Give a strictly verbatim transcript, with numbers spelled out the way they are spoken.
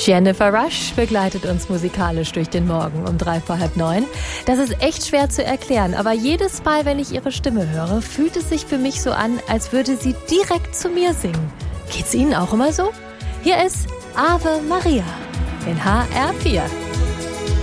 Jennifer Rush begleitet uns musikalisch durch den Morgen um drei vor halb neun. Das ist echt schwer zu erklären, aber jedes Mal, wenn ich ihre Stimme höre, fühlt es sich für mich so an, als würde sie direkt zu mir singen. Geht's Ihnen auch immer so? Hier ist Ave Maria in H R vier.